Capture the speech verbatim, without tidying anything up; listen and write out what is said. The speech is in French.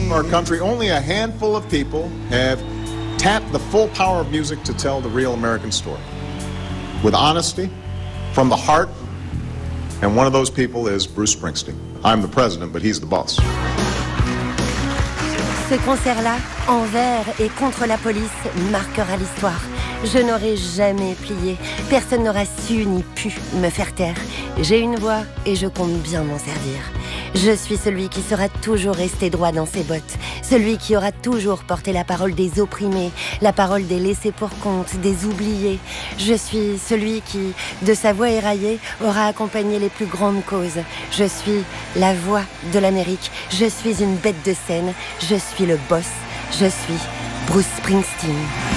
Our country, only a handful of people have tapped the full power of music to tell the real American story. With honesty, from the heart, and one of those people is Bruce Springsteen. I'm the president, but he's the boss. Ce concert-là, envers et contre la police, marquera l'histoire. Je n'aurais jamais plié. Personne n'aura su ni pu me faire taire. J'ai une voix et je compte bien m'en servir. Je suis celui qui sera toujours resté droit dans ses bottes. Celui qui aura toujours porté la parole des opprimés, la parole des laissés pour compte, des oubliés. Je suis celui qui, de sa voix éraillée, aura accompagné les plus grandes causes. Je suis la voix de l'Amérique. Je suis une bête de scène. Je suis le boss. Je suis Bruce Springsteen.